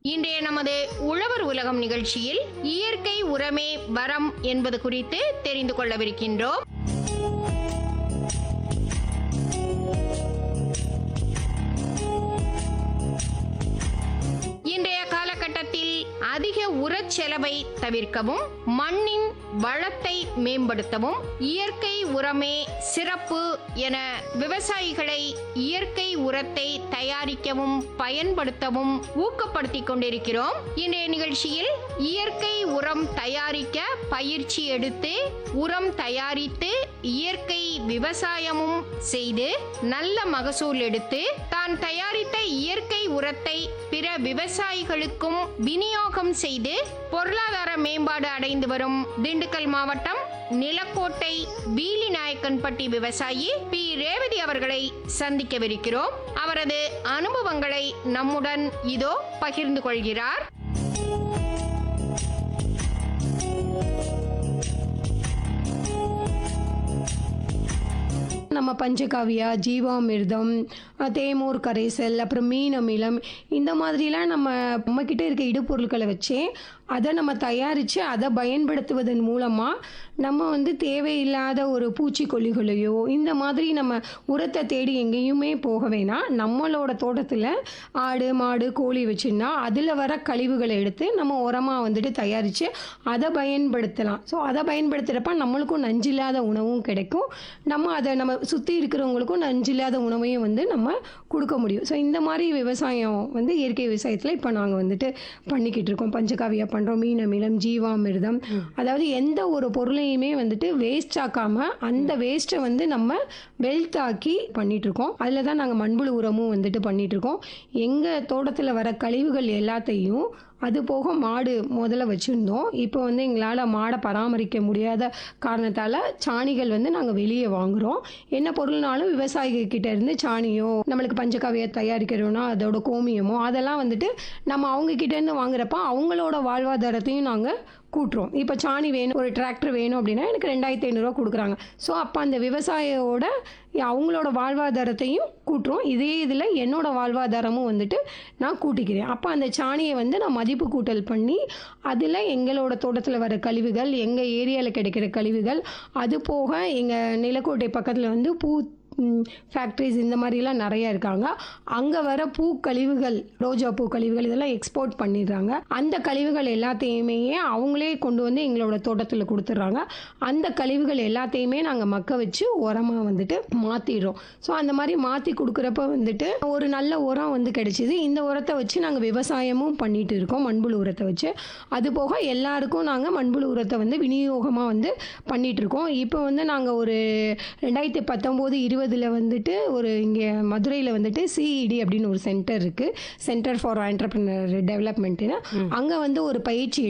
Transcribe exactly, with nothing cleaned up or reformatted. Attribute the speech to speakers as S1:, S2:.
S1: இன்றைய நமது உழவர் உலகம் நிகழ்ச்சியில் இயற்கை உரமே வரம் என்பது குறித்து தெரிந்து கொள்ளவிருக்கின்றோம். இன்றைய காலகட்டத்தில் அதிக உரச் செலவை தவிர்க்கவும் மண்ணின் வளத்தை மேம்படுத்தவும் இயற்கை உரமே சிறப்பு என விவசாயிகளை இயற்கை உரத்தை தயாரிக்கவும் பயன்படுத்தவும் ஊக்கப்படுத்திக் கொண்டிருக்கிறோம். இன்றைய நிகழ்ச்சியில் இயற்கை உரம் தயாரிக்க பயிற்சி எடுத்து உரம் தயாரித்து இயற்கை விவசாயமும் செய்து நல்ல மகசூல் எடுத்து தான் தயாரித்த இயற்கை உரத்தை பிற விவசாயிகளுக்கும் விநியோகம் செய்து பொருளாதார மேம்பாடு அடைந்து வரும் திண்டுக்கல் மாவட்டம் நிலக்கோட்டை வீலிநாயக்கன்பட்டி விவசாயி பி ரேவதி அவர்களை சந்திக்கவிருக்கிறோம். அவரது அனுபவங்களை நம்முடன் இதோ பகிர்ந்து கொள்கிறார்.
S2: நம்ம பஞ்சகாவியா, ஜீவாமிர்தம், தேமூர் கரைசல், அப்புறம் மீன் அமிலம், இந்த மாதிரிலாம் நம்ம நம்மக்கிட்ட இருக்க இடுபொருட்களை வச்சு அதை நம்ம தயாரித்து அதை பயன்படுத்துவதன் மூலமாக நம்ம வந்து தேவையில்லாத ஒரு பூச்சிக்கொல்லிகளையோ இந்த மாதிரி நம்ம உரத்தை தேடி எங்கேயுமே போக வேணாம். நம்மளோட தோட்டத்தில் ஆடு மாடு கோழி வச்சுன்னா அதில் வர கழிவுகளை எடுத்து நம்ம உரமாக வந்துட்டு தயாரித்து அதை பயன்படுத்தலாம். ஸோ அதை பயன்படுத்துகிறப்ப நம்மளுக்கும் நஞ்சில்லாத உணவும் கிடைக்கும். நம்ம அதை நம்ம சுற்றி இருக்கிறவங்களுக்கும் நஞ்சில்லாத உணவையும் வந்து நம்ம கொடுக்க முடியும். ஸோ இந்த மாதிரி விவசாயம் வந்து இயற்கை விவசாயத்தில் இப்போ நாங்கள் வந்துட்டு பண்ணிக்கிட்டு இருக்கோம். பஞ்சகாவியா பண்ணுறோம், மீன் அமிலம், ஜீவாமிர்தம், அதாவது எந்த ஒரு பொருளையுமே வந்துட்டு வேஸ்ட் ஆக்காமல் அந்த வேஸ்ட்டை வந்து நம்ம வெல்த் ஆக்கி பண்ணிகிட்ருக்கோம். அதில் தான் நாங்கள் மண்புழு உரமும் வந்துட்டு பண்ணிகிட்ருக்கோம். எங்கள் தோட்டத்தில் வர கழிவுகள் எல்லாத்தையும், அது போக மாடு முதல்ல வச்சுருந்தோம். இப்போ வந்து எங்களால் மாடை பராமரிக்க முடியாத காரணத்தால் சாணிகள் வந்து நாங்கள் வெளியே வாங்குகிறோம். என்ன பொருள்னாலும் விவசாயிகிட்ட இருந்து சாணியோ நம்மளுக்கு பஞ்சகாவியை தயாரிக்கிறோன்னா அதோட கோமியமோ அதெல்லாம் வந்துட்டு நம்ம அவங்கக்கிட்டேருந்து வாங்குறப்ப அவங்களோட வாழ்வாதாரத்தையும் நாங்கள் கூட்டுறோம். இப்போ சாணி வேணும், ஒரு டிராக்டர் வேணும் அப்படின்னா எனக்கு ரெண்டாயிரத்தி ஐநூறுரூவா கொடுக்குறாங்க. ஸோ அப்போ அந்த விவசாயியோட அவங்களோட வாழ்வாதாரத்தையும் கூட்டுறோம். இதே இதில் என்னோட வாழ்வாதாரமும் வந்துட்டு நான் கூட்டிக்கிறேன். அப்போ அந்த சாணியை வந்து நான் மதிப்பு கூட்டல் பண்ணி அதில் எங்களோட தோட்டத்தில் வர கழிவுகள், எங்கள் ஏரியாவில் கிடைக்கிற கழிவுகள், அது போக எங்கள் நிலக்கோட்டை பக்கத்தில் வந்து பூ ஃபேக்ட்ரிஸ் இந்த மாதிரிலாம் நிறையா இருக்காங்க. அங்கே வர பூ கழிவுகள், ரோஜா பூ கழிவுகள் இதெல்லாம் எக்ஸ்போர்ட் பண்ணிடுறாங்க. அந்த கழிவுகள் எல்லாத்தையுமே அவங்களே கொண்டு வந்து எங்களோட தோட்டத்தில் கொடுத்துட்றாங்க. அந்த கழிவுகள் எல்லாத்தையுமே நாங்கள் மக்க வச்சு உரமாக வந்துட்டு மாற்றிடுறோம். ஸோ அந்த மாதிரி மாற்றி கொடுக்குறப்ப வந்துட்டு ஒரு நல்ல உரம் வந்து கிடைச்சிது. இந்த உரத்தை வச்சு நாங்கள் விவசாயமும் பண்ணிட்டு இருக்கோம், மண்புழு உரத்தை வச்சு. அது போக எல்லாருக்கும் நாங்கள் மண்புழு உரத்தை வந்து விநியோகமாக வந்து பண்ணிகிட்ருக்கோம். இப்போ வந்து நாங்கள் ஒரு ரெண்டாயிரத்தி பத்தொம்போது இருபது இதில் வந்துட்டு ஒரு இங்கே மதுரையில் வந்துட்டு சிஇடி அப்படின்னு ஒரு சென்டர் இருக்குது, சென்டர் ஃபார் என்டர்பிரினர் டெவலப்மெண்ட்டுன்னு. அங்கே வந்து ஒரு பயிற்சி